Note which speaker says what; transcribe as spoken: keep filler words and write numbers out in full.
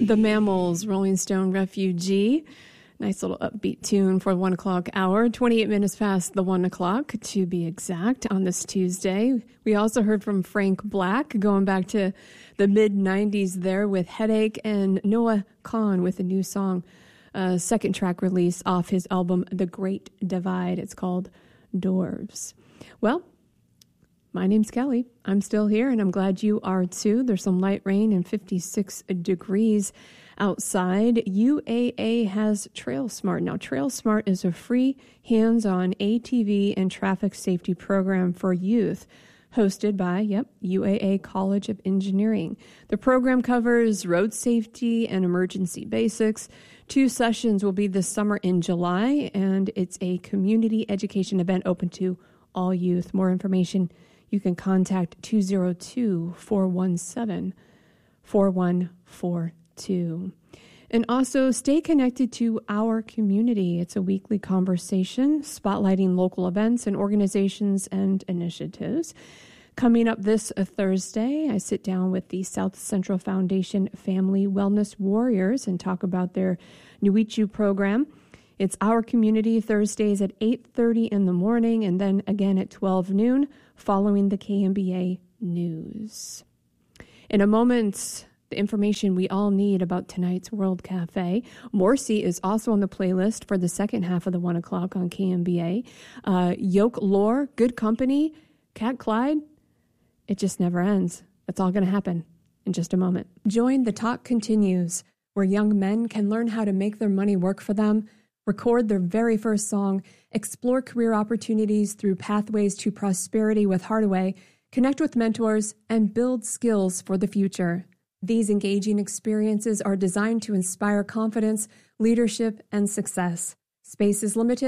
Speaker 1: The Mammals, Rolling Stone Refugee. Nice little upbeat tune for the one o'clock hour. twenty-eight minutes past the one o'clock, to be exact, on this Tuesday. We also heard from Frank Black, going back to the mid nineties there with Headache, and Noah Kahan with a new song, uh, second track release off his album, The Great Divide. It's called Dwarves. Well, my name's Kelly. I'm still here, and I'm glad you are too. There's some light rain and fifty-six degrees outside. U A A has Trail Smart. Now, Trail Smart is a free, hands-on A T V and traffic safety program for youth, hosted by, yep, U A A College of Engineering. The program covers road safety and emergency basics. Two sessions will be this summer in July, and it's a community education event open to all youth. More information, you can contact two oh two, four one seven, four one four two. And also stay connected to our community. It's a weekly conversation spotlighting local events and organizations and initiatives. Coming up this Thursday, I sit down with the South Central Foundation Family Wellness Warriors and talk about their Nuichu program. It's Our Community, Thursdays at eight thirty in the morning, and then again at twelve noon following the K M B A news. In a moment, the information we all need about tonight's World Cafe. Morrissey is also on the playlist for the second half of the one o'clock on K M B A. Uh, Yoke Lore, Good Company, Cat Clyde. It just never ends. That's all going to happen in just a moment. Join The Talk Continues, where young men can learn how to make their money work for them, record their very first song, explore career opportunities through Pathways to Prosperity with Hardaway, connect with mentors, and build skills for the future. These engaging experiences are designed to inspire confidence, leadership, and success. Space is limited.